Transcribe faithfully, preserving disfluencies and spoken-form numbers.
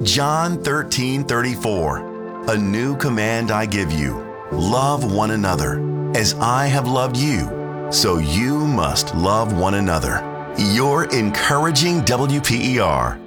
John thirteen thirty-four. A new command I give you, love one another. As I have loved you, so you must love one another. Your encouraging W P E R.